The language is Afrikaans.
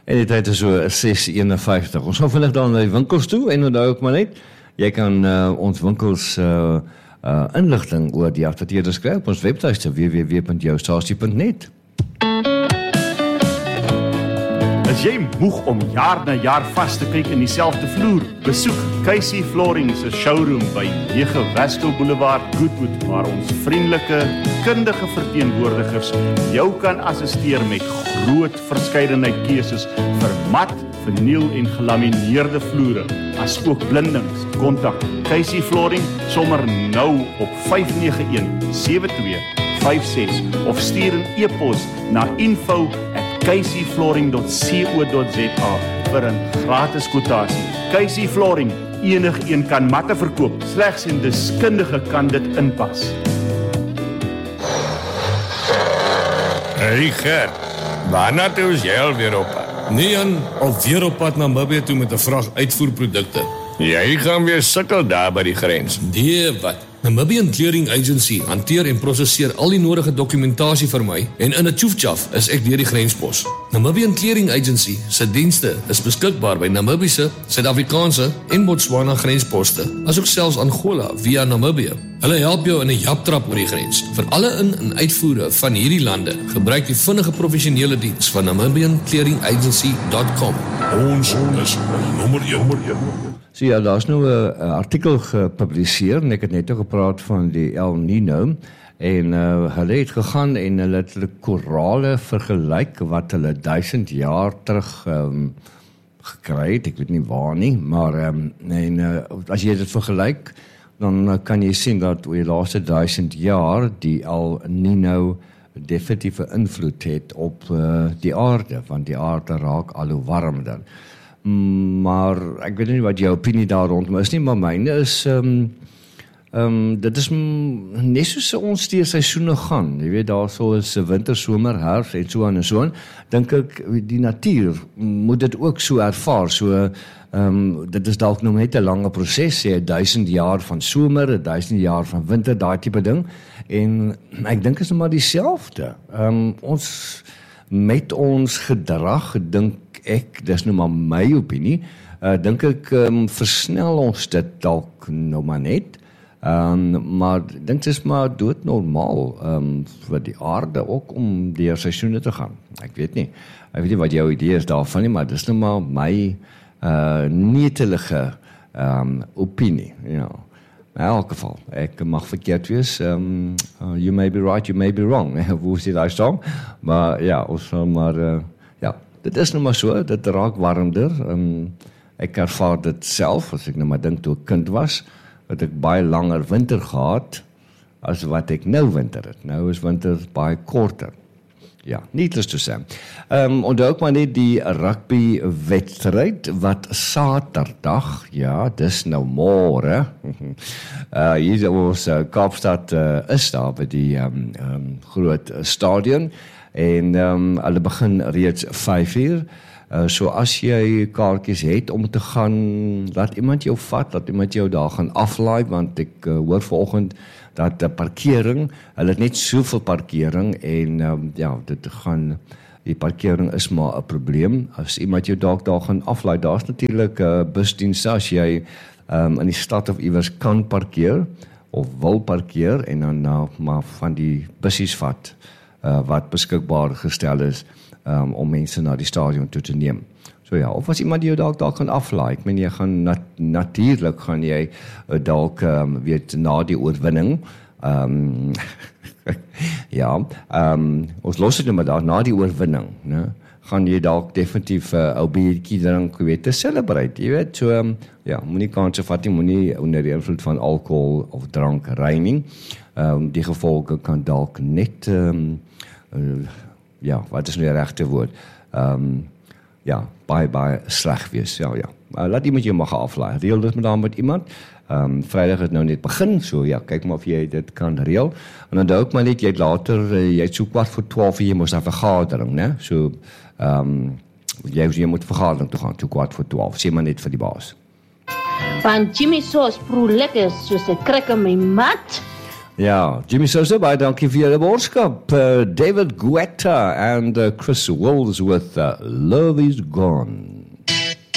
En die tyd is so 6:51. Ons gaan vinnig dan na die winkels toe en onthou ook maar net, jy kan ons winkels inligting oor die adverteerders kry op ons webtuiste www.joustasie.net. Is jy moeg om jaar na jaar vas te kyk in dieselfde vloer? Besoek Casey Flooring se showroom by 9 Westel Boulevard, Goodwood, waar ons vriendelike, kundige verteenwoordigers jou kan assisteer met groot verskeidenheid keuses vir mat, verniel en gelamineerde vloere, as ook blindings. Kontak Casey Flooring sommer nou op 591-7256 of stuur 'n e-pos na info@caseyflooring.co.za vir 'n gratis kwotasie. Casey Flooring, enigeen kan matte verkoop, slegs 'n deskundige kan dit inpas. Hey Gert, waarna toe is jy alweer op pad? Nee Jan, alweer op pad na Namibië toe met 'n vrag uitvoerprodukte. Jy gaan weer sukkel daar by die grens. Nee, wat? Namibian Clearing Agency hanteer en prosesseer al die nodige dokumentasie vir my en in 'n tjoefjaf is ek deur die grenspos. Namibian Clearing Agency se dienste is beskikbaar by Namibiese, Suid-Afrikaanse en Botswana grensposte, asook selfs Angola via Namibië. Hulle help jou in 'n japtrap oor die grens. Vir alle in- en uitvoere van hierdie lande, gebruik die vinnige professionele diens van namibianclearingagency.com. Ons is nommer 1. So ja, daar is nou 'n artikel gepubliseer en ek het net ook gepraat van die El Nino en hulle het gegaan en hulle het hulle korale vergelyk wat hulle 1000 jaar terug gekry het, ek weet nie waar nie, maar as jy dit vergelyk, dan kan jy sien dat oor die laaste 1000 jaar die El Nino definitieve invloed het op die aarde, want die aarde raak al hoe warmer. Maar ek weet nie wat jou opinie daar rondom is nie, maar myne is dit is net soos ons die seisoene gaan. Jy weet, daar so is winter, somer, herfst en so aan en so aan. Dink ek die natuur moet dit ook so ervaar. So dit is dalk nog net 'n lange proses, sê 1000 jaar van somer, 1000 jaar van winter, daai tipe ding. En ek dink is nou maar dieselfde. Ons met ons gedrag, dink ek, dis nou maar my opinie, dink ek versnel ons dit dalk nou maar net, maar ek dink dit is maar doodnormaal vir die aarde ook om deur seisoene te gaan. Ek weet nie wat jou idee is daarvan nie, maar dis nou maar my netelige opinie, ja. In elk geval, ek mag verkeerd wees, you may be right, you may be wrong, hoe sê die song, maar ja, ons sal maar, ja, dit is nou maar so, dit raak warmer, ek ervaar dit self, as ek nou maar dink toe ek kind was, het ek baie langer winter gehad, as wat ek nou winter het. Nou is winter baie korter. Ja, needless to say. Onthou ook maar net die rugby wedstryd wat Saterdag, ja, dis nou môre. Hier ons Kaapstad is daar by die groot stadion en hulle begin reeds 5:00. So as jy kaartjies het om te gaan, laat iemand jou vat, laat iemand jou daar gaan aflaai, want ek hoor vanoggend dat parkering, hulle het net soveel parkering en ja, die parkering is maar 'n probleem. As iemand jou dalk daar gaan aflaai, daar's natuurlik busdienste as jy in die stad of iewers kan parkeer of wil parkeer en dan maar van die bussies vat wat beskikbaar gestel is om mense na die stadion toe te neem. So ja, of as iemand jou dalk gaan aflaai, ek meen jy gaan natuurlik gaan jy dalk weet na die oorwinning ja, ons los dit nou maar daar na die oorwinning, né? Gaan jy dalk definitief 'n ou biertjie drink, weet, te celebrate, jy weet, so ja, moenie kanse vat nie, moenie onder die invloed van alkohol of drank ry nie. Die gevolge kan dalk net ja, wat is nou die regte woord? Ja, baie sleg wees, ja. Laat iemand jou mag aflaai, reël dit met iemand. Vrydag het nou net begin, so ja, kyk maar of jy dit kan reël. En onthou ook maar net, jy het later, jy het so 12:15, jy moes na vergadering, né? So, jy moet vergadering toe gaan, so 12:15, sê maar net vir die baas. Van Jimmy Sauce proe lekker soos 'n krik in my mat. Ja, Jimmy Sousa, baie dankie vir julle boodskap. David Guetta and Chris Wills with Love is Gone.